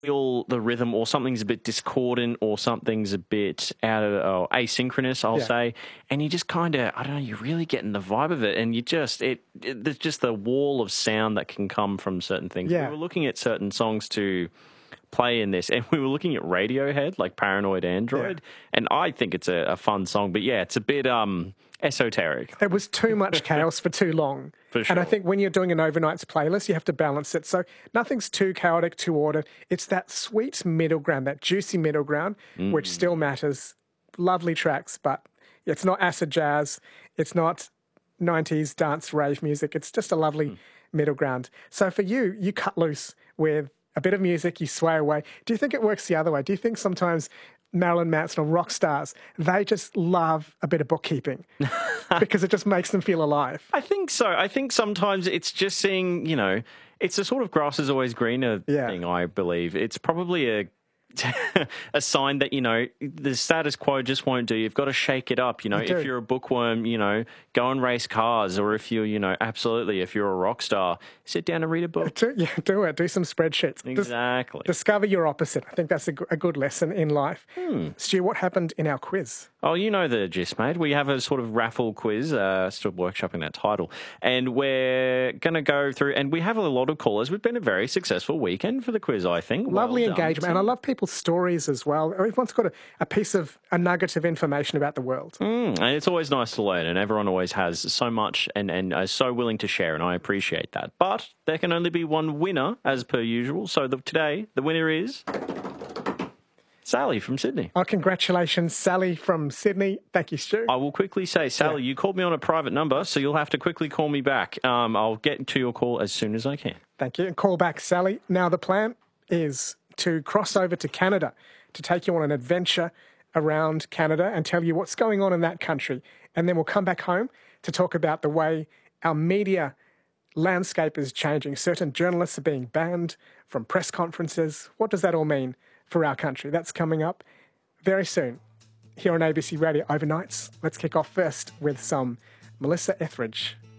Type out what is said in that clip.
feel the rhythm, or something's a bit discordant, or something's a bit out of asynchronous, I'll say, and you just kind of, I don't know, you're really getting the vibe of it, and you just, there's just the wall of sound that can come from certain things. Yeah. We were looking at certain songs to play in this, and we were looking at Radiohead, like Paranoid Android, and I think it's a fun song, but yeah, it's a bit esoteric. It was too much chaos for too long. For sure. And I think when you're doing an overnights playlist, you have to balance it. So nothing's too chaotic, too ordered. It's that sweet middle ground, that juicy middle ground, which still matters. Lovely tracks, but it's not acid jazz. It's not 90s dance rave music. It's just a lovely middle ground. So for you, you cut loose with a bit of music, you sway away. Do you think it works the other way? Do you think sometimes Marilyn Manson or rock stars, they just love a bit of bookkeeping because it just makes them feel alive? I think so. I think sometimes it's just seeing, it's a sort of grass is always greener thing, I believe. It's probably a sign that, the status quo just won't do. You've got to shake it up. If you're a bookworm, go and race cars. Or if you're, absolutely, if you're a rock star, sit down and read a book. Do it. Do some spreadsheets. Exactly. Discover your opposite. I think that's a good lesson in life. Stu, what happened in our quiz? Oh, you know the gist, mate. We have a sort of raffle quiz, still workshopping that title. And we're going to go through, and we have a lot of callers. We've been a very successful weekend for the quiz, I think. Lovely Well engagement. And I love people's stories as well. Everyone's got a nugget of information about the world. And it's always nice to learn, and everyone always has so much and are so willing to share, and I appreciate that. But there can only be one winner, as per usual. So today, the winner is Sally from Sydney. Oh, congratulations, Sally from Sydney. Thank you, Stu. I will quickly say, Sally, you called me on a private number, so you'll have to quickly call me back. I'll get to your call as soon as I can. Thank you. And call back, Sally. Now, the plan is to cross over to Canada to take you on an adventure around Canada and tell you what's going on in that country. And then we'll come back home to talk about the way our media landscape is changing. Certain journalists are being banned from press conferences. What does that all mean for our country? That's coming up very soon here on ABC Radio Overnights. Let's kick off first with some Melissa Etheridge.